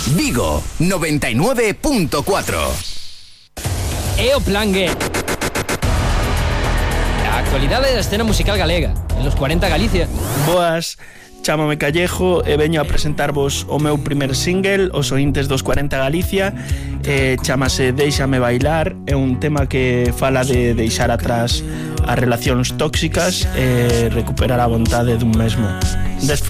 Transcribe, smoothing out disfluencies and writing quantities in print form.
Vigo 99.4. E o plan G. A actualidade da escena musical galega en los 40 Galicia. Boas, chámame Callejo e veño a presentarvos o meu primer single, Os ointes dos 40 Galicia. Chámase Déixame bailar. É un tema que fala de deixar atrás as relacións tóxicas e recuperar a vontade dun mesmo.